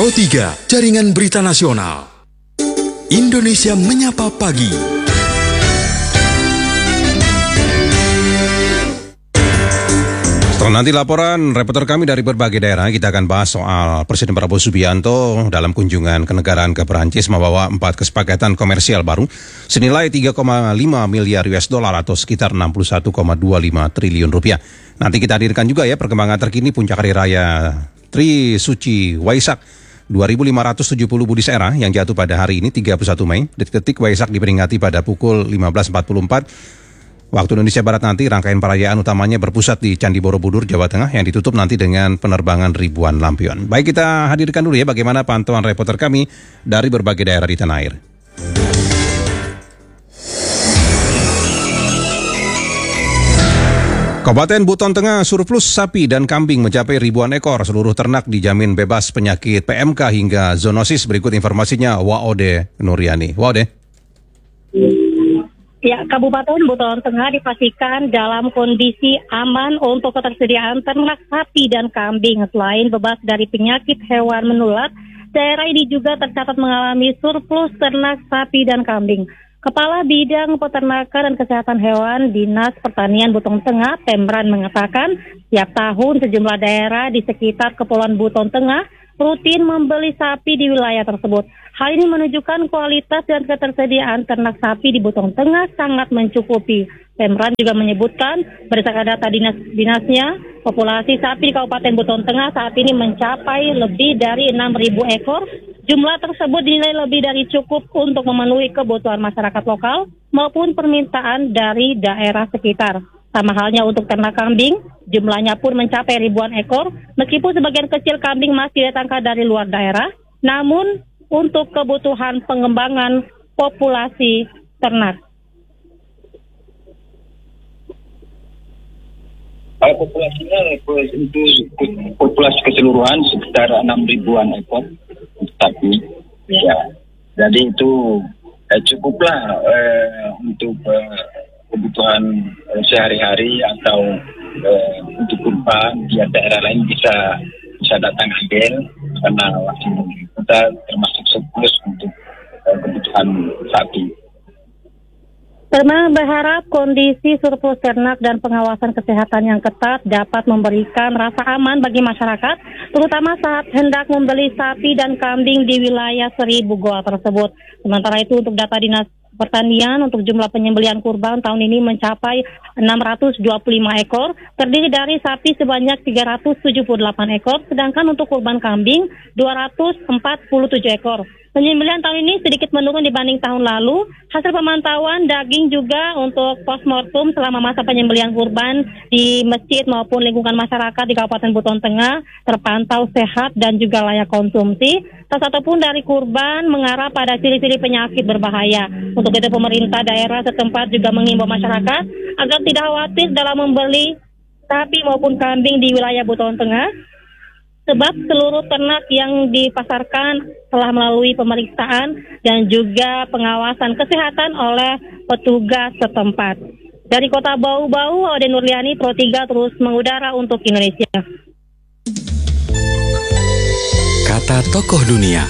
Pro 3, Jaringan Berita Nasional. Indonesia Menyapa Pagi. Setelah nanti laporan reporter kami dari berbagai daerah, kita akan bahas soal Presiden Prabowo Subianto dalam kunjungan kenegaraan ke Perancis membawa 4 kesepakatan komersial baru senilai 3,5 miliar US dollar atau sekitar 61,25 triliun rupiah. Nanti kita hadirkan juga ya perkembangan terkini puncak hari raya Tri Suci Waisak 2570 Budi Sera yang jatuh pada hari ini 31 Mei. Detik-detik Waisak diperingati pada pukul 15.44 waktu Indonesia Barat. Nanti rangkaian perayaan utamanya berpusat di Candi Borobudur, Jawa Tengah yang ditutup nanti dengan penerbangan ribuan lampion. Baik, kita hadirkan dulu ya bagaimana pantauan reporter kami dari berbagai daerah di tanah air. Kabupaten Buton Tengah surplus sapi dan kambing mencapai ribuan ekor. Seluruh ternak dijamin bebas penyakit PMK hingga zoonosis. Berikut informasinya Waode Nuriani. Waode. Ya, Kabupaten Buton Tengah dipastikan dalam kondisi aman untuk ketersediaan ternak sapi dan kambing. Selain bebas dari penyakit hewan menular, daerah ini juga tercatat mengalami surplus ternak sapi dan kambing. Kepala Bidang Peternakan dan Kesehatan Hewan Dinas Pertanian Buton Tengah, Pemran, mengatakan tiap tahun sejumlah daerah di sekitar Kepulauan Buton Tengah rutin membeli sapi di wilayah tersebut. Hal ini menunjukkan kualitas dan ketersediaan ternak sapi di Buton Tengah sangat mencukupi. Pemran juga menyebutkan berdasarkan data dinasnya, populasi sapi di Kabupaten Buton Tengah saat ini mencapai lebih dari 6.000 ekor. Jumlah tersebut dinilai lebih dari cukup untuk memenuhi kebutuhan masyarakat lokal maupun permintaan dari daerah sekitar. Sama halnya untuk ternak kambing, jumlahnya pun mencapai ribuan ekor, meskipun sebagian kecil kambing masih datangkan dari luar daerah, namun untuk kebutuhan pengembangan populasi ternak. Populasinya untuk populasi keseluruhan sekitar 6.000-an ekor sapi. Ya, jadi itu cukuplah untuk kebutuhan sehari-hari atau untuk kurban di daerah lain bisa datang ambil karena waktu kita termasuk surplus untuk kebutuhan sapi. Pemran berharap kondisi surplus ternak dan pengawasan kesehatan yang ketat dapat memberikan rasa aman bagi masyarakat, terutama saat hendak membeli sapi dan kambing di wilayah 1.000 goa tersebut. Sementara itu untuk data Dinas Pertanian untuk jumlah penyembelihan kurban tahun ini mencapai 625 ekor, terdiri dari sapi sebanyak 378 ekor, sedangkan untuk kurban kambing 247 ekor. Penyembelihan tahun ini sedikit menurun dibanding tahun lalu. Hasil pemantauan daging juga untuk postmortem selama masa penyembelihan kurban di masjid maupun lingkungan masyarakat di Kabupaten Buton Tengah terpantau sehat dan juga layak konsumsi. Tak satu pun dari kurban mengarah pada ciri-ciri penyakit berbahaya. Untuk itu pemerintah daerah setempat juga mengimbau masyarakat agar tidak khawatir dalam membeli sapi maupun kambing di wilayah Buton Tengah. Sebab seluruh ternak yang dipasarkan telah melalui pemeriksaan dan juga pengawasan kesehatan oleh petugas setempat. Dari Kota Bau-Bau, Waode Nuriani, Pro 3 terus mengudara untuk Indonesia. Kata tokoh dunia.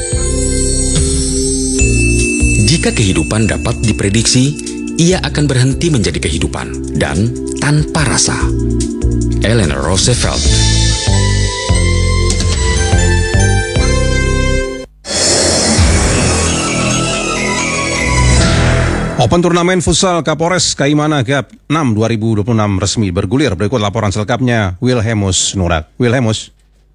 Jika kehidupan dapat diprediksi, ia akan berhenti menjadi kehidupan dan tanpa rasa. Eleanor Roosevelt. Open Turnamen Futsal Kapolres Kaimana Gap 6 2026 resmi bergulir. Berikut laporan selengkapnya Wilhelmus Nurak. Wilhelmus.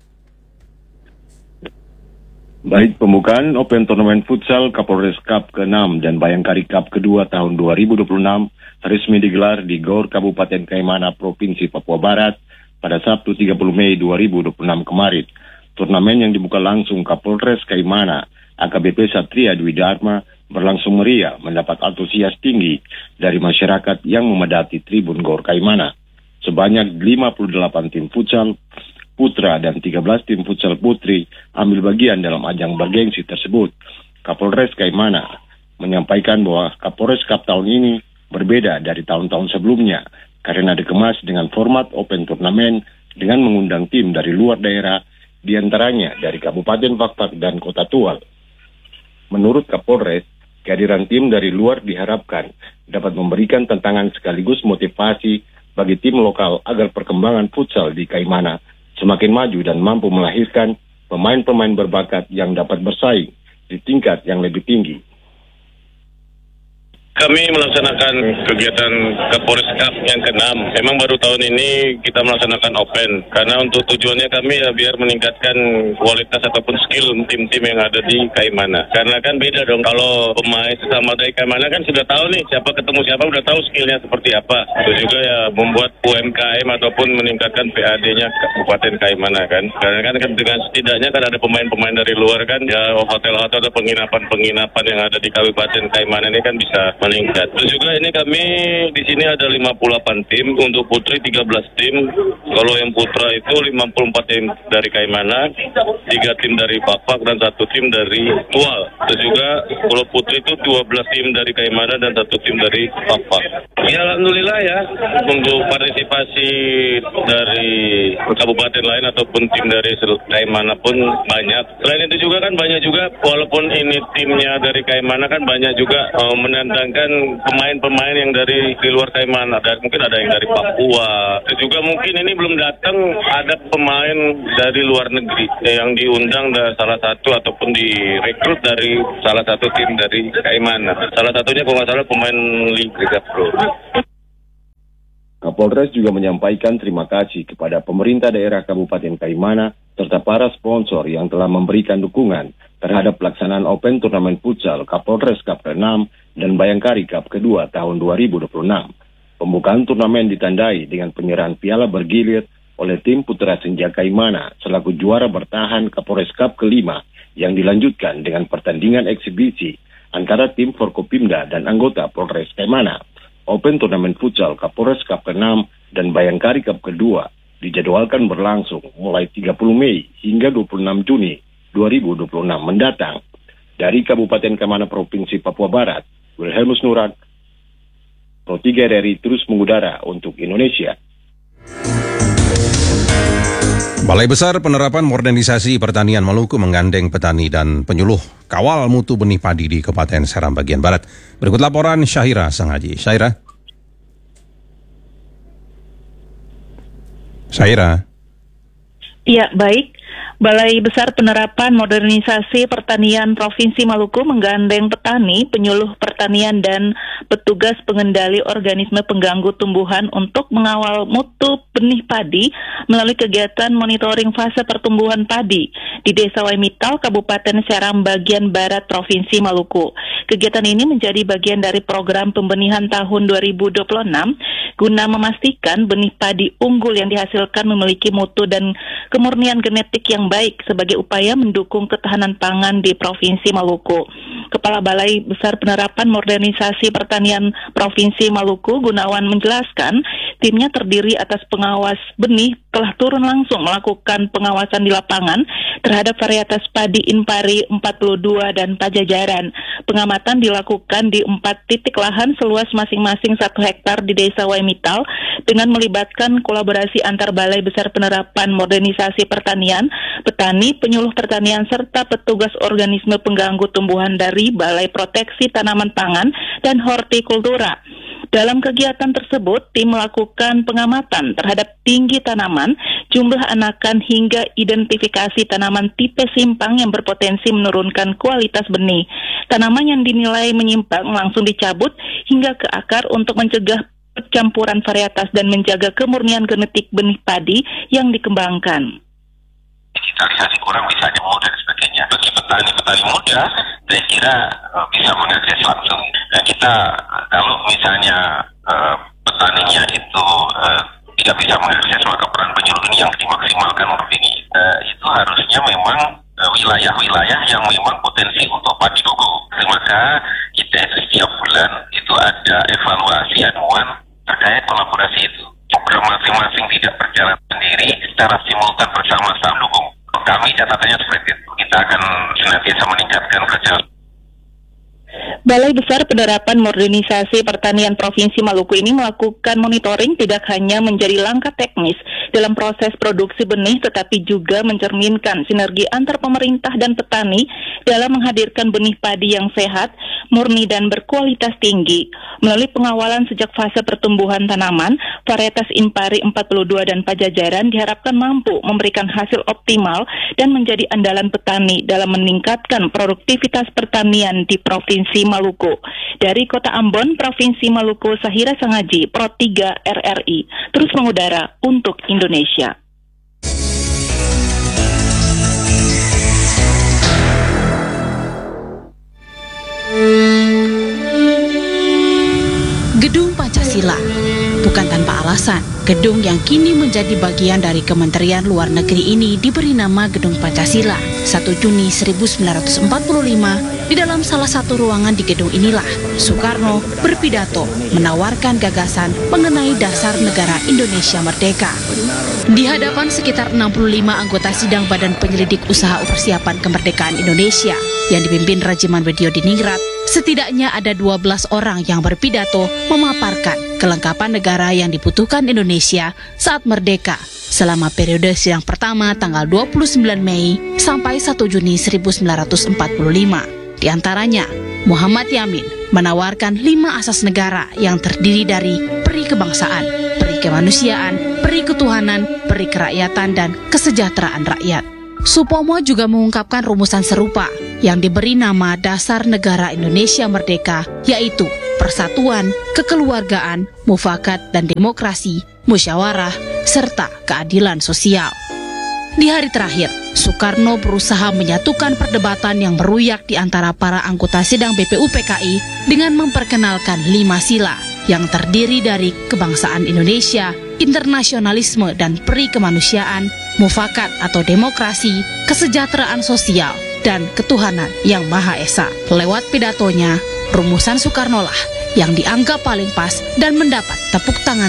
Baik, pembukaan Open Turnamen Futsal Kapolres Cup ke-6 dan Bayangkari Cup kedua tahun 2026 resmi digelar di GOR Kabupaten Kaimana, Provinsi Papua Barat pada Sabtu 30 Mei 2026 kemarin. Turnamen yang dibuka langsung Kapolres Kaimana, AKBP Satria Dwi Dharma, berlangsung meriah, mendapat antusias tinggi dari masyarakat yang memadati Tribun GOR Kaimana. Sebanyak 58 tim futsal putra dan 13 tim futsal putri ambil bagian dalam ajang bergengsi tersebut. Kapolres Kaimana menyampaikan bahwa Kapolres Cup tahun ini berbeda dari tahun-tahun sebelumnya karena dikemas dengan format open turnamen dengan mengundang tim dari luar daerah diantaranya dari Kabupaten Fakfak dan Kota Tual. Menurut Kapolres, kehadiran tim dari luar diharapkan dapat memberikan tantangan sekaligus motivasi bagi tim lokal agar perkembangan futsal di Kaimana semakin maju dan mampu melahirkan pemain-pemain berbakat yang dapat bersaing di tingkat yang lebih tinggi. Kami melaksanakan kegiatan Kapolres Cup yang ke-6. Memang baru tahun ini kita melaksanakan open. Karena untuk tujuannya kami ya biar meningkatkan kualitas ataupun skill tim-tim yang ada di Kaimana. Karena kan beda dong kalau pemain sesama dari Kaimana kan sudah tahu nih siapa ketemu siapa, udah tahu skillnya seperti apa. Itu juga ya membuat UMKM ataupun meningkatkan PAD-nya Kabupaten Kaimana kan. Karena kan dengan setidaknya kan ada pemain-pemain dari luar kan, ya hotel-hotel atau penginapan-penginapan yang ada di Kabupaten Kaimana ini kan bisa meningkat. Terus juga ini kami di sini ada 58 tim, untuk putri 13 tim. Kalau yang putra itu 54 tim dari Kaimana, 3 tim dari Fakfak dan 1 tim dari Tual. Terus juga kalau putri itu 12 tim dari Kaimana dan 1 tim dari Fakfak. Ya alhamdulillah ya, untuk partisipasi dari kabupaten lain ataupun tim dari Kaimana pun banyak. Selain itu juga kan banyak juga, walaupun ini timnya dari Kaimana kan banyak juga menantangkan pemain-pemain yang dari di luar Kaimana, dan mungkin ada yang dari Papua. Dan juga mungkin ini belum datang, ada pemain dari luar negeri yang diundang dari salah satu ataupun direkrut dari salah satu tim dari Kaimana. Salah satunya kalau nggak salah pemain Liga Pro. Kapolres juga menyampaikan terima kasih kepada pemerintah daerah Kabupaten Kaimana serta para sponsor yang telah memberikan dukungan terhadap pelaksanaan Open Turnamen Futsal Kapolres Cup ke-6 dan Bayangkari Cup ke-2 tahun 2026. Pembukaan turnamen ditandai dengan penyerahan piala bergilir oleh tim Putra Senja Kaimana selaku juara bertahan Kapolres Cup ke-5 yang dilanjutkan dengan pertandingan eksibisi antara tim Forkopimda dan anggota Polres Kaimana. Open Turnamen Futsal Kapolres Cup ke-6 dan Bayangkari Cup ke-2 dijadwalkan berlangsung mulai 30 Mei hingga 26 Juni 2026 mendatang. Dari Kabupaten Kaimana Provinsi Papua Barat, Wilhelmus Nurat, Pro 3 RRI terus mengudara untuk Indonesia. Balai Besar Penerapan Modernisasi Pertanian Maluku menggandeng petani dan penyuluh kawal mutu benih padi di Kabupaten Seram bagian Barat. Berikut laporan Syahira Sangaji. Syahira. Ya, baik. Balai Besar Penerapan Modernisasi Pertanian Provinsi Maluku menggandeng petani, penyuluh pertanian, dan petugas pengendali organisme pengganggu tumbuhan untuk mengawal mutu benih padi melalui kegiatan monitoring fase pertumbuhan padi di Desa Waimital, Kabupaten Seram bagian Barat, Provinsi Maluku. Kegiatan ini menjadi bagian dari program pembenihan tahun 2026 guna memastikan benih padi unggul yang dihasilkan memiliki mutu dan kemurnian genetik yang baik sebagai upaya mendukung ketahanan pangan di Provinsi Maluku. Kepala Balai Besar Penerapan Modernisasi Pertanian Provinsi Maluku, Gunawan, menjelaskan timnya terdiri atas pengawas benih telah turun langsung melakukan pengawasan di lapangan terhadap varietas padi Impari 42 dan Pajajaran. Pengamatan dilakukan di 4 titik lahan seluas masing-masing 1 hektar di Desa Waimital dengan melibatkan kolaborasi antar Balai Besar Penerapan Modernisasi Pertanian, petani, penyuluh pertanian, serta petugas organisme pengganggu tumbuhan dari Balai Proteksi Tanaman Pangan dan Hortikultura. Dalam kegiatan tersebut, tim melakukan pengamatan terhadap tinggi tanaman, jumlah anakan hingga identifikasi tanaman tipe simpang yang berpotensi menurunkan kualitas benih. Tanaman yang dinilai menyimpang langsung dicabut hingga ke akar untuk mencegah percampuran varietas dan menjaga kemurnian genetik benih padi yang dikembangkan. Digitalisasi kurang bisa nyemur dan sebagainya. Bagi petani-petani muda, saya kira bisa mengakses langsung. Dan kita kalau misalnya petaninya itu tidak bisa mengakses, maka peran penyuluh ini yang dimaksimalkan untuk ini. Itu harusnya memang wilayah-wilayah yang memang potensi untuk padi unggul. Maka kita itu setiap bulan itu ada evaluasi anuan terkait kolaborasi itu. Program masing-masing tidak berjalan sendiri, secara simultan bersama-sama mendukung. Kami catatannya seperti itu. Kita akan senantiasa meningkatkan kerja. Balai Besar Penerapan Modernisasi Pertanian Provinsi Maluku ini melakukan monitoring tidak hanya menjadi langkah teknis dalam proses produksi benih, tetapi juga mencerminkan sinergi antar pemerintah dan petani dalam menghadirkan benih padi yang sehat, murni dan berkualitas tinggi. Melalui pengawalan sejak fase pertumbuhan tanaman, varietas Impari 42 dan Pajajaran diharapkan mampu memberikan hasil optimal dan menjadi andalan petani dalam meningkatkan produktivitas pertanian di Provinsi Maluku. Dari Kota Ambon, Provinsi Maluku, Sahira Sangaji, Pro 3 RRI, terus mengudara untuk Indonesia. Gedung Pancasila. Bukan tanpa alasan, gedung yang kini menjadi bagian dari Kementerian Luar Negeri ini diberi nama Gedung Pancasila. 1 Juni 1945, di dalam salah satu ruangan di gedung inilah Soekarno berpidato menawarkan gagasan mengenai dasar negara Indonesia merdeka. Di hadapan sekitar 65 anggota sidang Badan Penyelidik Usaha Persiapan Kemerdekaan Indonesia yang dipimpin Rajiman Widyodiningrat, setidaknya ada 12 orang yang berpidato memaparkan kelengkapan negara yang dibutuhkan Indonesia saat merdeka selama periode sidang pertama tanggal 29 Mei sampai 1 Juni 1945. Di antaranya, Muhammad Yamin menawarkan 5 asas negara yang terdiri dari peri kebangsaan, peri kemanusiaan, peri ketuhanan, peri kerakyatan, dan kesejahteraan rakyat. Supomo juga mengungkapkan rumusan serupa yang diberi nama Dasar Negara Indonesia Merdeka, yaitu persatuan, kekeluargaan, mufakat dan demokrasi, musyawarah, serta keadilan sosial. Di hari terakhir, Soekarno berusaha menyatukan perdebatan yang meruyak di antara para anggota sidang BPUPKI dengan memperkenalkan 5 sila yang terdiri dari kebangsaan Indonesia, internasionalisme dan peri kemanusiaan, mufakat atau demokrasi, kesejahteraan sosial, dan ketuhanan yang Maha Esa. Lewat pidatonya, rumusan Soekarno lah yang dianggap paling pas dan mendapat tepuk tangan